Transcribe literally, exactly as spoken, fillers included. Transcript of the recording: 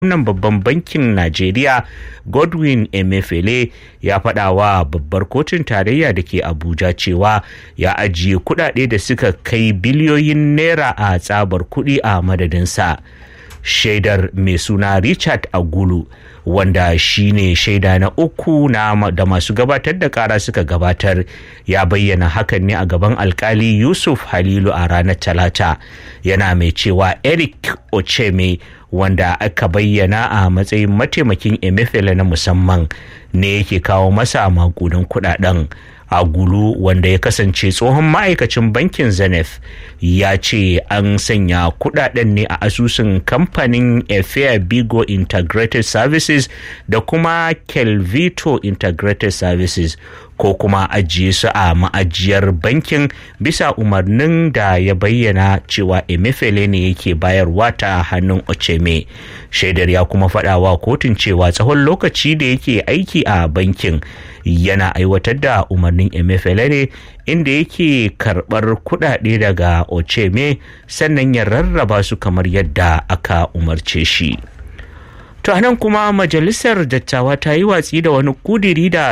Gwamnan babban bankin Najeriya Godwin Emefiele ya faɗa wa babbar kotun tarayya da ke Abuja cewa ya ajiye kuɗaɗe da suka kai biliyoyin naira a tsabar kuɗi a madadinsa. Shaidar mai suna Richard Agulu, wanda shine shaida na uku na da masu gabatar da kara suka gabatar, ya bayyana hakan ne a gaban alkali Yusuf Halilu a ranar Talata, yana mai cewa Eric Ocheme, wanda aka bayyana a matsayin mataimakin Emefiele na musamman, ne yake kawo masa makudan kudaden. Agulu, wanda ya kasance tsohon ma'aikacin bankin Zenith, ya ce an sanya kudaden ne a asusun kamfanin Efia Bigo Integrated Services da kuma Kelvito Integrated Services, ko kuma ajiye su a ma'ajiyar bankin bisa umarnin da ya bayyana cewa Emefiele ne yake bayarwa ta hannun Ocheme. Shaidar ya kuma faɗa wa kotun cewa tsawon lokaci da yake aiki a bankin yana aiwatar da umarnin Emefiele ne, inda yake karɓar kuɗaɗe daga Ocheme sannan ya rarraba su kamar yadda aka umarce shi. To anan kuma majalisar dattawa ta yi watsi da wani kudiri da